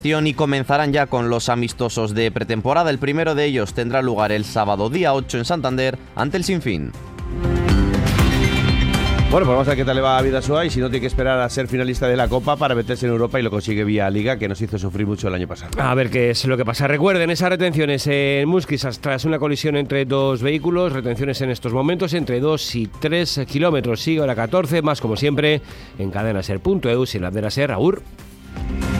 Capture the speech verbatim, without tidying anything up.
Y comenzarán ya con los amistosos de pretemporada. El primero de ellos tendrá lugar el sábado día ocho en Santander ante el Sinfín. Bueno, pues vamos a ver qué tal le va a Bidasoa y si no tiene que esperar a ser finalista de la Copa para meterse en Europa y lo consigue vía Liga, que nos hizo sufrir mucho el año pasado. A ver qué es lo que pasa. Recuerden esas retenciones en Muskis tras una colisión entre dos vehículos, retenciones en estos momentos entre dos y tres kilómetros. Sigue hora catorce, más como siempre en cadena ser punto e u y en la de la Ser. Agur.